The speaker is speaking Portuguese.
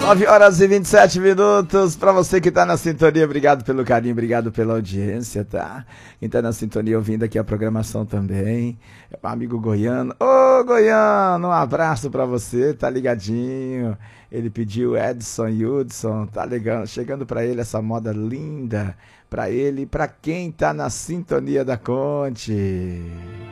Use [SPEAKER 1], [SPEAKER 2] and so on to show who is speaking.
[SPEAKER 1] 9 horas e 27 minutos. Pra você que tá na sintonia, obrigado pelo carinho, obrigado pela audiência, tá? Quem tá na sintonia ouvindo aqui a programação também. É o amigo Goiano. Ô, Goiano, um abraço pra você, tá ligadinho. Ele pediu Edson Hudson, tá ligando, chegando pra ele essa moda linda. Pra ele e pra quem tá na sintonia da Conte.